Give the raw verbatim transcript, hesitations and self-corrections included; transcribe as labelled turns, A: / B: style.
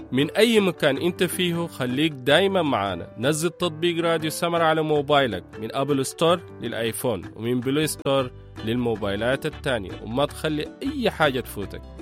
A: من أي مكان أنت فيه خليك دايما معانا. نزل تطبيق راديو سمر على موبايلك من أبل ستور للآيفون ومن بلاي ستور للموبايلات التانية، وما تخلي أي حاجة تفوتك.